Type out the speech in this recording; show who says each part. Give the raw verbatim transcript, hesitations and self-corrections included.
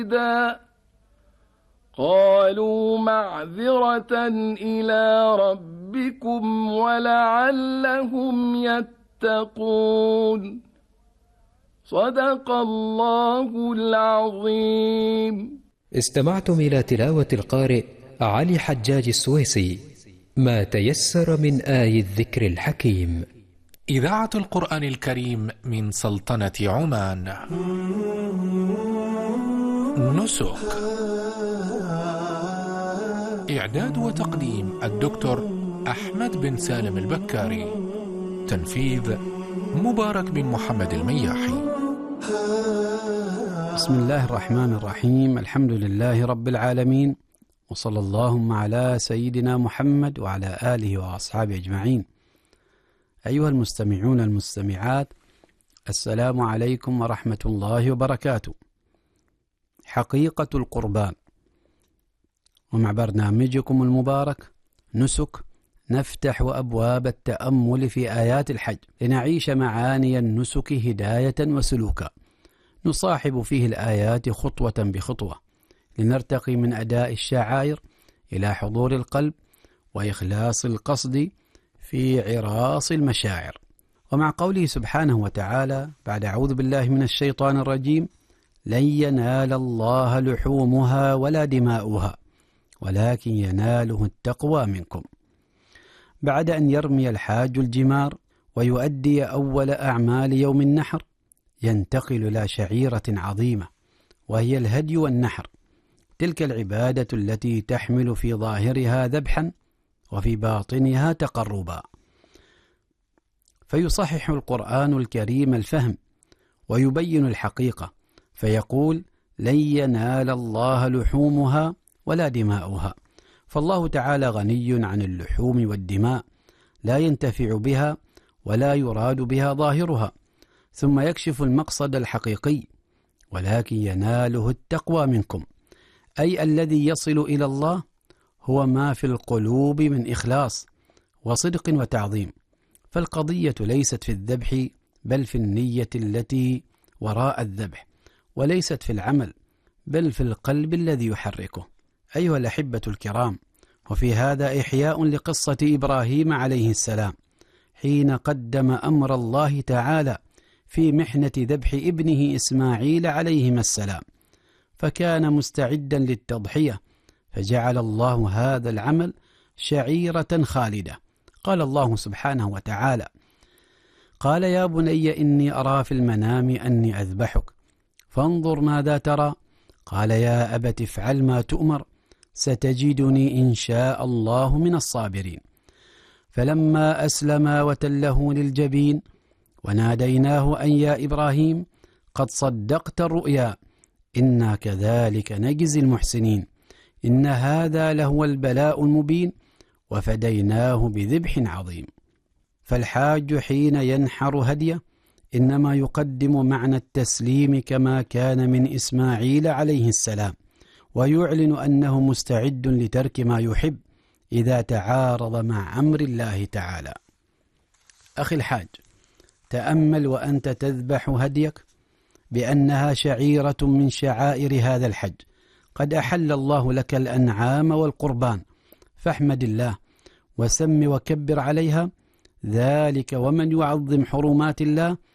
Speaker 1: قالوا معذرة إلى ربكم ولعلهم يتقون. صدق الله العظيم.
Speaker 2: استمعتم إلى تلاوة القارئ علي حجاج السويسي، ما تيسر من آي الذكر الحكيم.
Speaker 3: إذاعة القرآن الكريم من سلطنة عمان. نسك. إعداد وتقديم الدكتور أحمد بن سالم البكاري. تنفيذ مبارك بن محمد المياحي.
Speaker 4: بسم الله الرحمن الرحيم. الحمد لله رب العالمين، وصلى اللهم على سيدنا محمد وعلى آله وأصحابه أجمعين. أيها المستمعون المستمعات، السلام عليكم ورحمة الله وبركاته. حقيقة القربان، ومع برنامجكم المبارك نسك نفتح أبواب التأمل في آيات الحج لنعيش معاني النسك هداية وسلوكا، نصاحب فيه الآيات خطوة بخطوة لنرتقي من أداء الشعائر إلى حضور القلب وإخلاص القصد في عراص المشاعر. ومع قوله سبحانه وتعالى بعد أعوذ بالله من الشيطان الرجيم: لن ينال الله لحومها ولا دماؤها ولكن يناله التقوى منكم. بعد أن يرمي الحاج الجمار ويؤدي أول أعمال يوم النحر، ينتقل إلى شعيرة عظيمة وهي الهدي والنحر، تلك العبادة التي تحمل في ظاهرها ذبحا وفي باطنها تقربا. فيصحح القرآن الكريم الفهم ويبين الحقيقة، فيقول: لن ينال الله لحومها ولا دماؤها. فالله تعالى غني عن اللحوم والدماء، لا ينتفع بها ولا يراد بها ظاهرها. ثم يكشف المقصد الحقيقي: ولكن يناله التقوى منكم، أي الذي يصل إلى الله هو ما في القلوب من إخلاص وصدق وتعظيم. فالقضية ليست في الذبح بل في النية التي وراء الذبح، وليست في العمل بل في القلب الذي يحركه. أيها الأحبة الكرام، وفي هذا إحياء لقصة إبراهيم عليه السلام حين قدم أمر الله تعالى في محنة ذبح ابنه إسماعيل عليهما السلام، فكان مستعدا للتضحية، فجعل الله هذا العمل شعيرة خالدة. قال الله سبحانه وتعالى: قال يا بني إني أرى في المنام أني أذبحك فانظر ماذا ترى. قال يا أبت افعل ما تؤمر ستجدني إن شاء الله من الصابرين. فلما أسلما وتله للجبين وناديناه أن يا إبراهيم قد صدقت الرؤيا إنا كذلك نجزي المحسنين إن هذا لهو البلاء المبين وفديناه بذبح عظيم. فالحاج حين ينحر هديه إنما يقدم معنى التسليم كما كان من إسماعيل عليه السلام، ويعلن أنه مستعد لترك ما يحب إذا تعارض مع أمر الله تعالى. أخي الحاج، تأمل وأنت تذبح هديك بأنها شعيرة من شعائر هذا الحج. قد أحل الله لك الأنعام والقربان، فاحمد الله وسم وكبر عليها، ذلك ومن يعظم حرمات الله